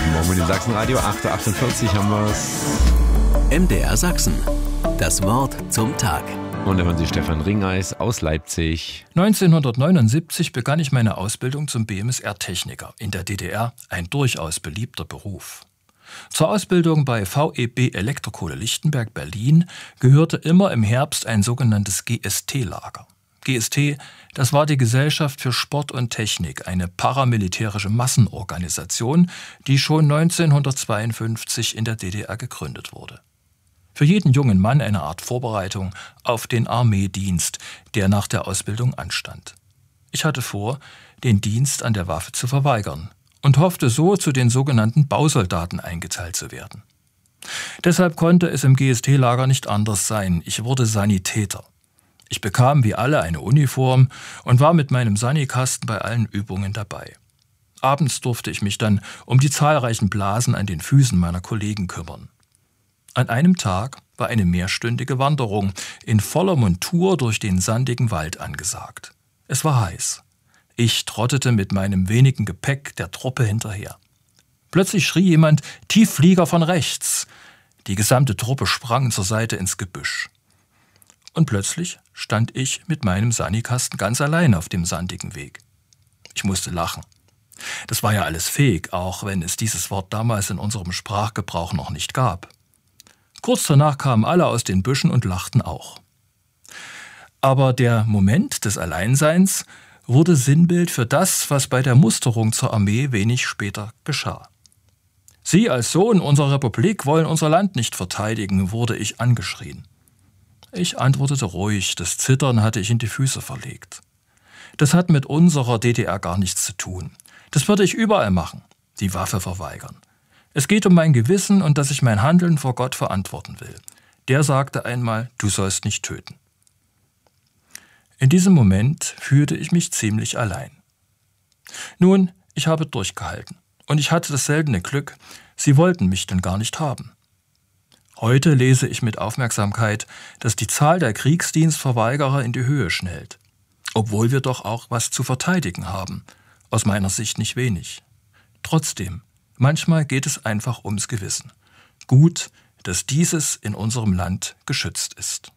Morgen mit dem Sachsenradio, 8.48 Uhr haben wir es. MDR Sachsen. Das Wort zum Tag. Und da hören Sie Stefan Ringeis aus Leipzig. 1979 begann ich meine Ausbildung zum BMSR-Techniker. In der DDR ein durchaus beliebter Beruf. Zur Ausbildung bei VEB Elektrokohle Lichtenberg Berlin gehörte immer im Herbst ein sogenanntes GST-Lager. GST, das war die Gesellschaft für Sport und Technik, eine paramilitärische Massenorganisation, die schon 1952 in der DDR gegründet wurde. Für jeden jungen Mann eine Art Vorbereitung auf den Armeedienst, der nach der Ausbildung anstand. Ich hatte vor, den Dienst an der Waffe zu verweigern und hoffte so, zu den sogenannten Bausoldaten eingeteilt zu werden. Deshalb konnte es im GST-Lager nicht anders sein. Ich wurde Sanitäter. Ich bekam wie alle eine Uniform und war mit meinem Sanikasten bei allen Übungen dabei. Abends durfte ich mich dann um die zahlreichen Blasen an den Füßen meiner Kollegen kümmern. An einem Tag war eine mehrstündige Wanderung in voller Montur durch den sandigen Wald angesagt. Es war heiß. Ich trottete mit meinem wenigen Gepäck der Truppe hinterher. Plötzlich schrie jemand: Tiefflieger von rechts! Die gesamte Truppe sprang zur Seite ins Gebüsch. Und plötzlich stand ich mit meinem Sanikasten ganz allein auf dem sandigen Weg. Ich musste lachen. Das war ja alles Fake, auch wenn es dieses Wort damals in unserem Sprachgebrauch noch nicht gab. Kurz danach kamen alle aus den Büschen und lachten auch. Aber der Moment des Alleinseins wurde Sinnbild für das, was bei der Musterung zur Armee wenig später geschah. Sie als Sohn unserer Republik wollen unser Land nicht verteidigen, wurde ich angeschrien. Ich antwortete ruhig, das Zittern hatte ich in die Füße verlegt. Das hat mit unserer DDR gar nichts zu tun. Das würde ich überall machen, die Waffe verweigern. Es geht um mein Gewissen und dass ich mein Handeln vor Gott verantworten will. Der sagte einmal, du sollst nicht töten. In diesem Moment fühlte ich mich ziemlich allein. Nun, ich habe durchgehalten und ich hatte das seltene Glück, sie wollten mich denn gar nicht haben. Heute lese ich mit Aufmerksamkeit, dass die Zahl der Kriegsdienstverweigerer in die Höhe schnellt. Obwohl wir doch auch was zu verteidigen haben. Aus meiner Sicht nicht wenig. Trotzdem, manchmal geht es einfach ums Gewissen. Gut, dass dieses in unserem Land geschützt ist.